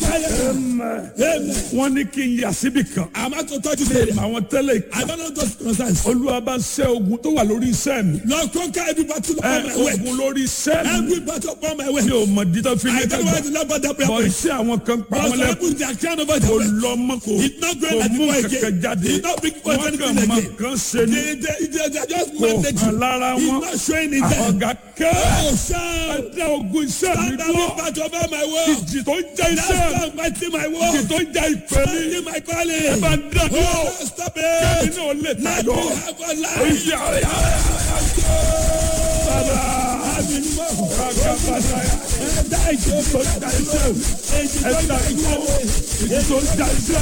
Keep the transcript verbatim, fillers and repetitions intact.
wọ́n ní kí n yà síbi kan. I'm not to touch this area. àwọn tẹ́lẹ̀ I don't know those concerns. olúwa bá ṣẹ́ ogun tó wà lórí iṣẹ́ mi. Lord, conquer every battle upon my way. ogun lórí iṣẹ́ mi. Every battle upon my way. mi ò mọ̀ dídá fi ní I don't know why the kẹgbà. Lord brought that prayer bọ̀ point. iṣẹ́ àwọn kan pa But wọ́n some lẹ́kọ̀ọ́. people, they are crying over kò the way. lọ mọ́ kò It's not going kò like mú before kankan again. jáde. It's not big for wọ́n anything kàn mọ again. kan ṣe ni. They, they, they, they are just kò hàn managing. lára He's wọn. not showing it there. ọ̀gá kẹ́. Oh, shout. ẹ̀dá ogun iṣẹ́ mi Stand up dúró. and fight over my world. ìjì tó ń jẹ́ That's iṣẹ́ mi. not fighting my ìjì world. tó ń jẹ́ ìpè mi. Fighting my calling. ẹ bá dá dúró. Oh, stop kẹ́mi it. náà lè Let me tayọ. have a life. ìyá rẹ̀ bàbá. Ẹ̀dá ìjọ tó ń jà iṣẹ́. ẹ̀dá ìjọ tó ń jà iṣẹ́.